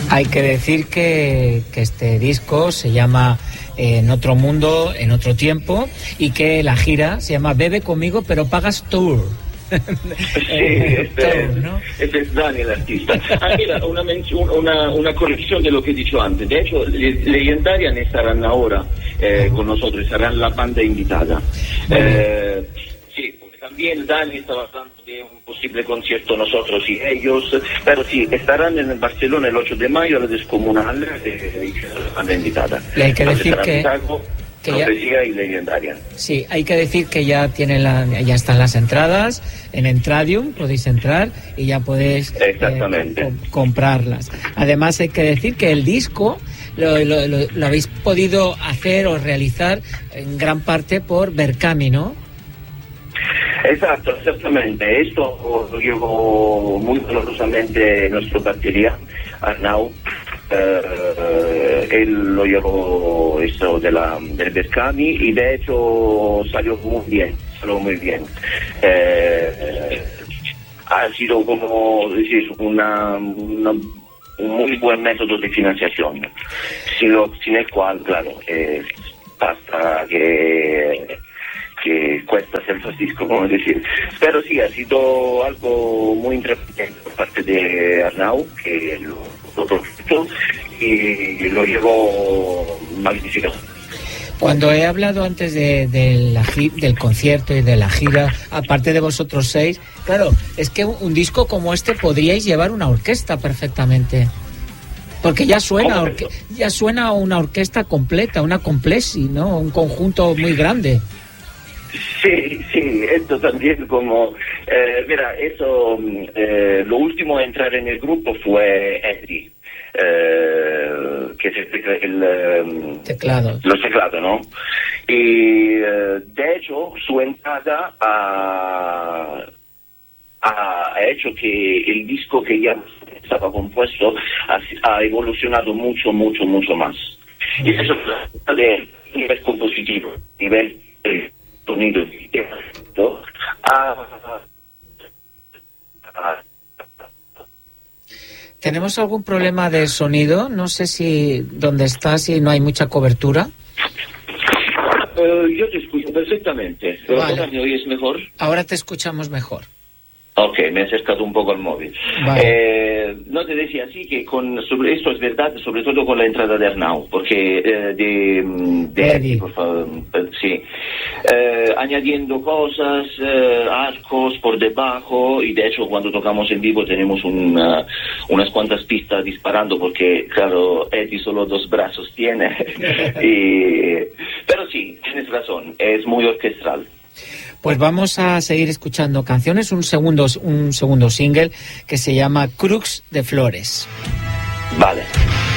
Hay que decir que este disco se llama En otro mundo, en otro tiempo, y que la gira se llama Bebe conmigo, pero pagas tour. Sí, ¿no? Este es Dani el artista. Mira, una corrección de lo que he dicho antes. De hecho, Legendarian estarán ahora con nosotros, serán la banda invitada. Sí, porque también Dani estaba hablando de un posible concierto nosotros y ellos, pero sí, estarán en Barcelona el 8 de mayo a la Descomunal, la banda invitada. Y hay que decir que Profecía y Legendarian. Sí, hay que decir que ya ya están las entradas en Entradium, podéis entrar y ya podéis comprarlas. Además hay que decir que el disco lo habéis podido hacer o realizar en gran parte por Berkami, ¿no? Exacto, exactamente. Esto lo llevo muy dolorosamente nuestro batería, Arnau. Él lo llevó esto del Berkami y de hecho salió muy bien. Ha sido como decir un muy buen método de financiación, sin el cual, claro, basta que cuesta hacer el disco, como decir. Pero sí, ha sido algo muy interesante por parte de Arnau, que lo propuso y lo llevó magnífico. Cuando he hablado antes del concierto y de la gira, aparte de vosotros 6, claro, es que un disco como este podríais llevar una orquesta perfectamente. Porque ya suena una orquesta completa, una complexi, ¿no? Un conjunto muy grande. Sí, esto también como... mira, eso, lo último a entrar en el grupo fue Eddie, que es el teclado. Los teclados, ¿no? Y de hecho, su entrada ha hecho que el disco que ya estaba compuesto ha evolucionado mucho más. Y eso es de nivel compositivo, nivel sonido y texto. ¿Tenemos algún problema de sonido? No sé si donde estás si no hay mucha cobertura. Yo te escucho perfectamente. Vale. ¿Ahora me oyes mejor? Ahora te escuchamos mejor. Ok, me he acercado un poco al móvil. Vale. No te decía así que sobre esto es verdad, sobre todo con la entrada de Arnau, porque de Eddie, por favor, sí, añadiendo cosas, arcos por debajo, y de hecho cuando tocamos en vivo tenemos unas cuantas pistas disparando, porque claro, Eddie solo 2 brazos tiene, pero sí, tienes razón, es muy orquestral. Pues vamos a seguir escuchando canciones, un segundo single que se llama Crux de Flores. Vale.